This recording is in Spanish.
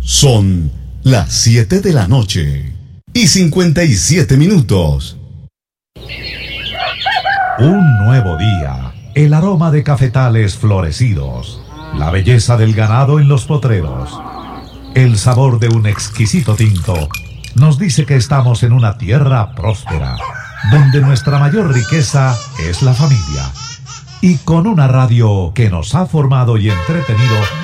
Son las 7 de la noche y 57 minutos. Un nuevo día, el aroma de cafetales florecidos, la belleza del ganado en los potreros, el sabor de un exquisito tinto, nos dice que estamos en una tierra próspera, donde nuestra mayor riqueza es la familia. Y con una radio que nos ha formado y entretenido